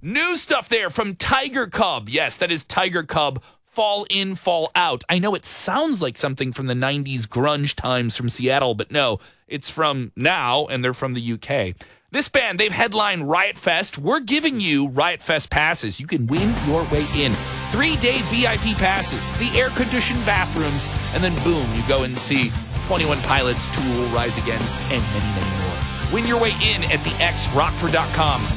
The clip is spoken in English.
New stuff there from Tiger Cub. Yes, that is Tiger Cub. Fall In, Fall Out. I know it sounds like something from the 90s grunge times from Seattle, but no, it's from now, and they're from the UK. This band, they've headlined Riot Fest. We're giving you Riot Fest passes. You can win your way in. 3-day VIP passes, the air-conditioned bathrooms, and then boom, you go and see 21 Pilots, Tool, Rise Against, and many, many more. Win your way in at thexrockford.com.